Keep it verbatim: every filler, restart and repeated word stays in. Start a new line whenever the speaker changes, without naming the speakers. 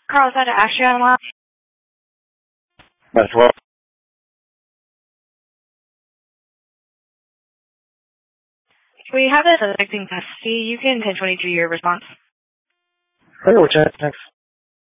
Carl, is that Ashley on the line?
That's well.
We have this affecting custody. You can ten twenty-two your response.
Okay, we'll chat next.